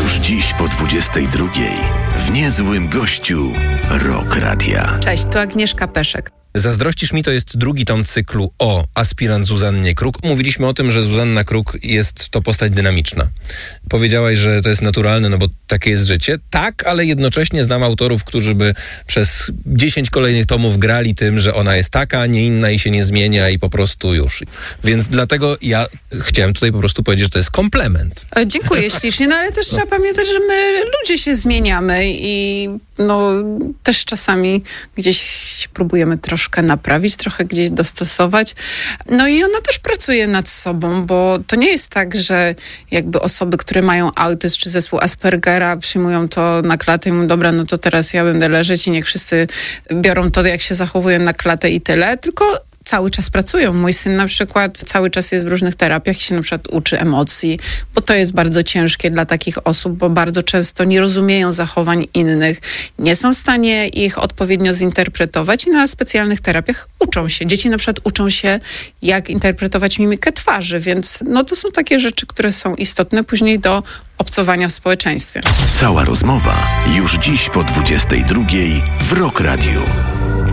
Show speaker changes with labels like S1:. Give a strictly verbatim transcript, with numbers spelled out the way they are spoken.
S1: Już dziś po dwudziestej drugiej w Niezłym Gościu Rock Radia.
S2: Cześć, tu Agnieszka Peszek.
S3: Zazdrościsz mi to jest drugi tom cyklu o aspirant Zuzannie Kruk. Mówiliśmy o tym, że Zuzanna Kruk jest to postać dynamiczna. Powiedziałaś, że to jest naturalne, no bo takie jest życie. Tak, ale jednocześnie znam autorów, którzy by przez dziesięć kolejnych tomów grali tym, że ona jest taka, a nie inna i się nie zmienia i po prostu już. Więc dlatego ja chciałem tutaj po prostu powiedzieć, że to jest komplement.
S2: E, dziękuję ślicznie, no ale też trzeba pamiętać, że my ludzie się zmieniamy i no też czasami gdzieś próbujemy troszkę naprawić, trochę gdzieś dostosować. No i ona też pracuje nad sobą, bo to nie jest tak, że jakby osoby, które mają autyzm czy zespół Aspergera przyjmują to na klatę i mówią, dobra, no to teraz ja będę leżeć i niech wszyscy biorą to, jak się zachowują na klatę i tyle, tylko cały czas pracują. Mój syn na przykład cały czas jest w różnych terapiach i się na przykład uczy emocji, bo to jest bardzo ciężkie dla takich osób, bo bardzo często nie rozumieją zachowań innych, nie są w stanie ich odpowiednio zinterpretować i na specjalnych terapiach uczą się. Dzieci na przykład uczą się, jak interpretować mimikę twarzy, więc no to są takie rzeczy, które są istotne później do obcowania w społeczeństwie.
S1: Cała rozmowa już dziś po dwudziestej drugiej w Rock Radiu.